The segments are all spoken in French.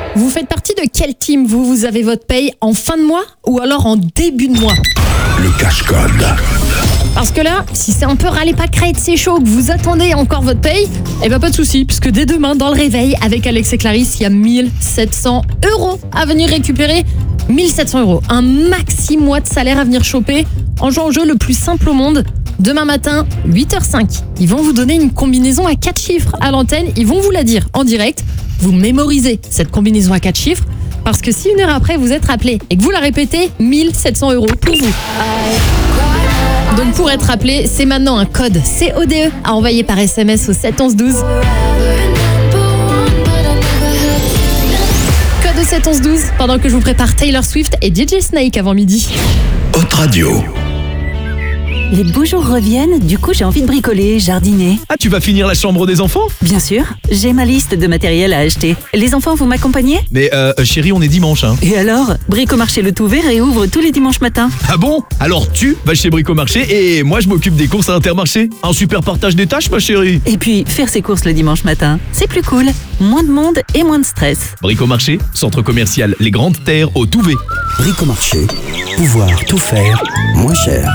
Vous faites partie de quelle team vous avez votre paye en fin de mois ou alors en début de mois? Le cache-code. Parce que là, si c'est un peu râler pas crête, c'est chaud, que vous attendez encore votre paye, eh ben pas de souci, puisque dès demain, dans le réveil, avec Alex et Clarisse, il y a 1700 € à venir récupérer. 1700 €, un maxi mois de salaire à venir choper en jouant au jeu le plus simple au monde. Demain matin, 8h05, ils vont vous donner une combinaison à 4 chiffres à l'antenne, ils vont vous la dire en direct. Vous mémorisez cette combinaison à 4 chiffres, parce que si une heure après vous êtes rappelé et que vous la répétez, 1700 € pour vous. Donc pour être rappelé, c'est maintenant un code CODE à envoyer par SMS au 7 11 12. Code 7 11 12 pendant que je vous prépare Taylor Swift et DJ Snake avant midi. Haute Radio. Les beaux jours reviennent, du coup j'ai envie de bricoler, jardiner. Ah, tu vas finir la chambre des enfants? Bien sûr, j'ai ma liste de matériel à acheter. Les enfants, vous m'accompagnez? Mais chérie, on est dimanche, hein. Et alors, Bricomarché Le Tout-Vert réouvre tous les dimanches matins. Ah bon? Alors tu vas chez Bricomarché et moi je m'occupe des courses à Intermarché. Un super partage des tâches, ma chérie. Et puis, faire ses courses le dimanche matin, c'est plus cool. Moins de monde et moins de stress. Bricomarché, centre commercial Les Grandes Terres au Touvet. Bricomarché. Pouvoir tout faire moins cher.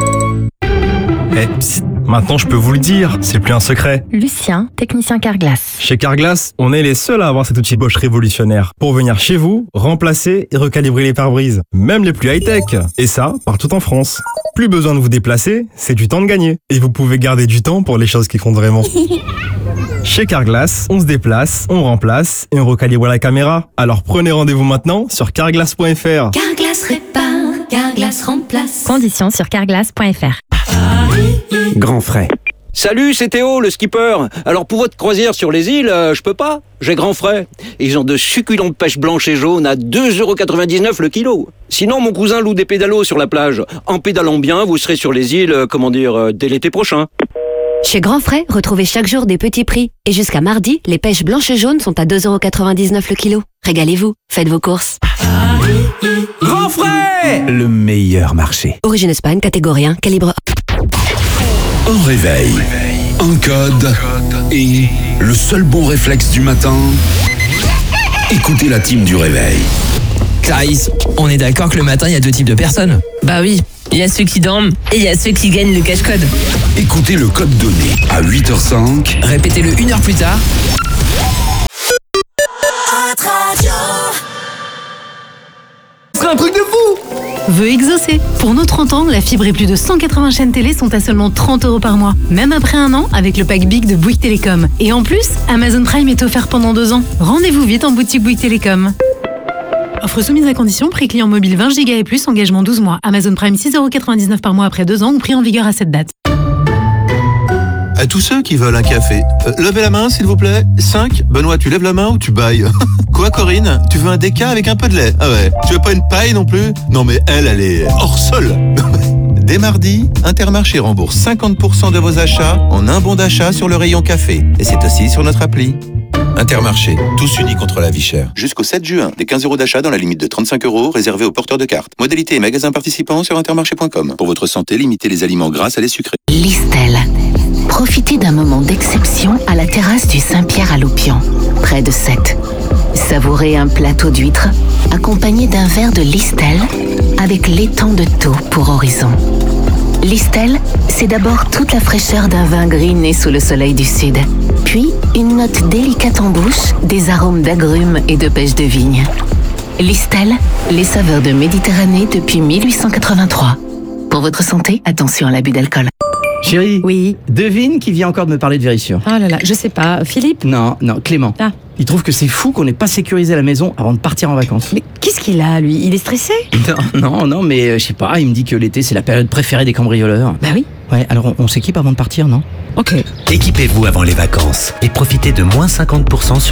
Psst, maintenant je peux vous le dire, c'est plus un secret. Lucien, technicien Carglass. Chez Carglass, on est les seuls à avoir cet outil Bosch révolutionnaire pour venir chez vous, remplacer et recalibrer les pare-brises, même les plus high-tech. Et ça, partout en France. Plus besoin de vous déplacer, c'est du temps de gagner. Et vous pouvez garder du temps pour les choses qui comptent vraiment. Chez Carglass, on se déplace, on remplace et on recalibre la caméra. Alors prenez rendez-vous maintenant sur carglass.fr. Carglass répare, Carglass remplace. Conditions sur carglass.fr. Grand frais. Salut, c'est Théo, le skipper. Alors pour votre croisière sur les îles, je peux pas. J'ai grand frais. Ils ont de succulentes pêches blanches et jaunes à 2,99 € le kilo. Sinon, mon cousin loue des pédalos sur la plage. En pédalant bien, vous serez sur les îles, dès l'été prochain. Chez Grand Frais, retrouvez chaque jour des petits prix. Et jusqu'à mardi, les pêches blanches et jaunes sont à 2,99 € le kilo. Régalez-vous, faites vos courses. Grand frais. Le meilleur marché. Origine Espagne, catégorie 1, calibre. Un réveil, un code et le seul bon réflexe du matin, écoutez la team du réveil. Clarisse, on est d'accord que le matin, il y a 2 types de personnes? Bah oui, il y a ceux qui dorment et il y a ceux qui gagnent le cache-code. Écoutez le code donné à 8h05. Répétez-le 1 heure plus tard. C'est un truc de fou! Veux exaucer. Pour nos 30 ans, la fibre et plus de 180 chaînes télé sont à seulement 30 € par mois. Même après un an, avec le pack Big de Bouygues Télécom. Et en plus, Amazon Prime est offert pendant 2 ans. Rendez-vous vite en boutique Bouygues Télécom. Offre soumise à condition, prix client mobile 20 Go et plus, engagement 12 mois. Amazon Prime 6,99 € par mois après 2 ans ou prix en vigueur à cette date. À tous ceux qui veulent un café, levez la main s'il vous plaît. 5. Benoît, tu lèves la main ou tu bailles? Quoi Corinne? Tu veux un déca avec un peu de lait? Ah ouais. Tu veux pas une paille non plus? Non mais elle est hors sol. Dès mardi, Intermarché rembourse 50% de vos achats en un bon d'achat sur le rayon café. Et c'est aussi sur notre appli. Intermarché, tous unis contre la vie chère. Jusqu'au 7 juin, des 15 € d'achat dans la limite de 35 € réservés aux porteurs de cartes. Modalité et magasins participants sur intermarché.com. Pour votre santé, limitez les aliments gras à les sucrés. Listel. Profitez d'un moment d'exception à la terrasse du Saint-Pierre à Loupian, près de Sète. Savourez un plateau d'huîtres accompagné d'un verre de Listel avec l'étang de Thau pour horizon. Listel, c'est d'abord toute la fraîcheur d'un vin gris né sous le soleil du sud, puis une note délicate en bouche, des arômes d'agrumes et de pêche de vigne. Listel, les saveurs de Méditerranée depuis 1883. Pour votre santé, attention à l'abus d'alcool. Chérie, oui. Devine qui vient encore de me parler de vérissure. Ah là là, je sais pas. Philippe? Non, Clément. Ah. Il trouve que c'est fou qu'on n'ait pas sécurisé la maison avant de partir en vacances. Mais qu'est-ce qu'il a, lui? Il est stressé? Non, mais je sais pas, il me dit que l'été c'est la période préférée des cambrioleurs. Bah oui. Ouais, alors on s'équipe avant de partir, non? Ok. Équipez-vous avant les vacances et profitez de moins 50% sur